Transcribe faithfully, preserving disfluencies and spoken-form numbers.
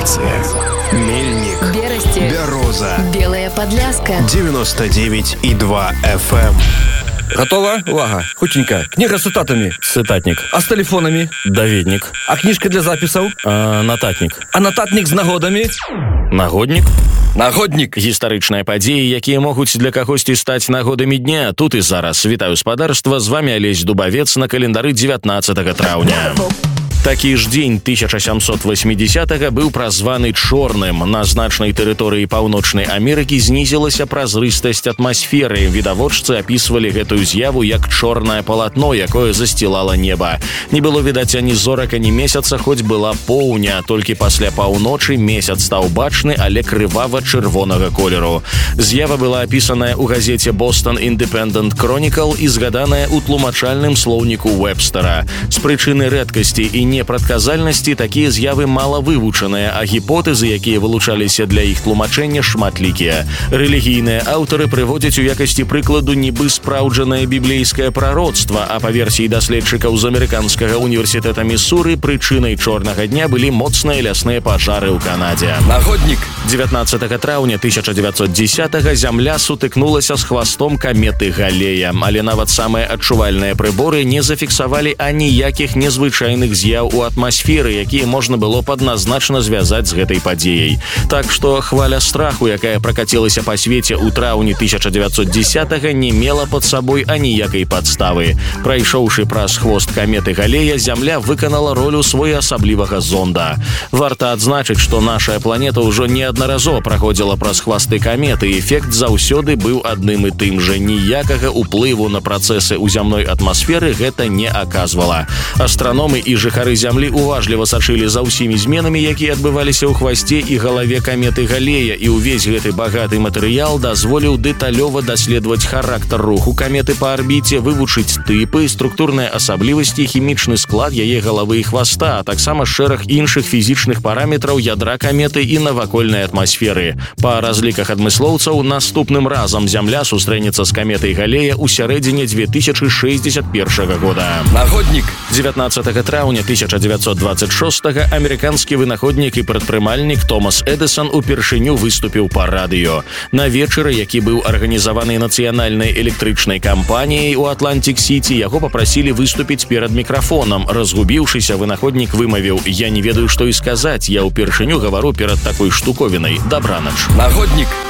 станция. Мельник. Берасти. Бяроза. Белая Подляска. девяносто девять и два эф эм. Готова? Увага. Хутенька. Книга з цытатамі. Цытатнік. А з тэлефонамі? Даведнік. А кніжка для запісаў? А, нататнік. А нататнік з нагодамі? Нагоднік. Нагоднік. Гістарычныя падзеі, якія могуць для кагосьці стаць нагодамі дня. Тут і зараз. Вітаю спадарства, з вами Алесь Дубавец на календары дзевятнаццатага траўня. Такі ж дзень тысяча сямсот восьмідзесятага быў празваны чорным. На значнай тэрыторыі Паўночнай Амерыкі знізілася празрыстасць атмасферы. Відавочцы апісвалі гэтую з'яву як чорнае палатно, якое засцілала неба. Не было відаць ані зорак, ані месяца, хоць была поўня. Толькі пасля паўночы месяц стаў бачны, але крывава-чырвонага колеру. З'ява была апісаная ў газеце Boston Independent Chronicle і згаданая ў тлумачальным слоўніку Вэбстера. З прычыны рэдкасці і непрадказальнасці такія з'явы мала вывучаныя, а гіпотэзы, якія вылучаліся для іх тлумачэння, шматлікія. Рэлігійныя аўтары прыводзяць у якасці прыкладу нібы спраўджанае біблейскае прароцтва, а па версіі даследчыкаў з амерыканскага універсітэта Місуры прычынай чорнага дня былі моцныя лясныя пажары ў Канадзе. Нагоднік. дзевятнаццатага траўня тысяча дзевяцьсот дзесятага зямля сутыкнулася з хвастом каметы Галея, але нават самыя адчувальныя прыборы не зафіксавалі аніякіх незвычайных з'яў у атмасферы, якія можна было падназначна звязаць з гэтай падзеяй. Так што хваля страху, якая пракацілася па свеце ў траўні тысяча дзевяцьсот дзесятага, не мела пад сабой аніякай падставы. Прайшоўшы праз хвост каметы Галея, зямля выканала ролю своеасаблівага зонда. Варта адзначыць, што нашая планета ўжо неаднаразова праходзіла праз хвасты каметы, і эфект заўсёды быў адным і тым жа. Ніякага ўплыву на працэсы ў зямной атмасферы гэта не аказвала. Астраномы і жыхары зямлі уважліва сачылі за ўсімі зменамі, якія адбываліся ў хвасце і галаве каметы Галея, і ўвесь гэты багаты матэрыял дазволіў дэталёва даследаваць характар руху каметы па арбіце, вывучыць тыпы, структурныя асаблівасці, хімічны склад яе галавы і хваста, а таксама шэраг іншых фізічных параметраў ядра каметы і навакольнай атмасферы. Па разліках адмыслоўцаў, наступным разам зямля сустрэнецца з каметай Галея ў сярэдзіне дзве тысячы шэсцьдзесят першага года. Нагоднік. дзевятнаццатага траўня тысяча дзевяцьсот дваццаць шостага амерыканскі вынаходнік і прадпрымальнік Томас Эдысон упершыню выступіў па радыё. На вечары, які быў арганізаваны нацыянальнай электрычнай кампаніяй у Атлантик-Сіці, яго папрасілі выступіць перад мікрафонам. Разгубіўшыся, вынаходнік вымавіў: «Я не ведаю, што і сказаць. Я ўпершыню гавару перад такой штуковінай. Дабранач». Нагоднік.